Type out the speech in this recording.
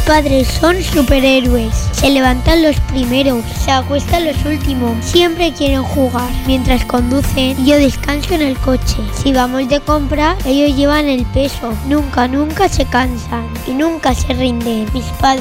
padres son superhéroes. Se levantan los primeros, se acuestan los últimos. Siempre quieren jugar. Mientras conducen, yo descanso en el coche. Si vamos de compra, ellos llevan el peso. Nunca se cansan y nunca se rinden. Mis padres